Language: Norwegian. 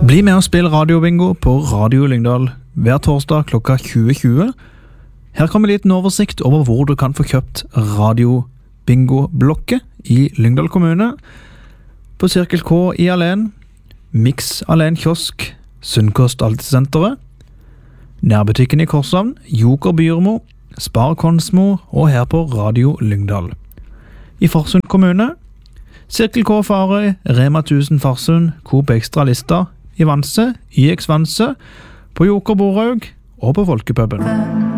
Bli med og spill radiobingo på Radio Lyngdal hver torsdag klokka 20.20. Her kommer en liten oversikt over hvor du kan få kjøpt radiobingo-blokket i Lyngdal kommune. På Cirkel K i Alen, Mix Alen Kiosk, Sunnkost Altesenteret, Nærbutikken i Korshavn, Joker Byrmo, Spar Konsmo og her på Radio Lyngdal. I Farsund kommune, Cirkel K Farøy, Rema 1000 Farsund, Coop Extra Lista, i Vanse, YX Vanse, på Joker Borhaug og på Folkepuben.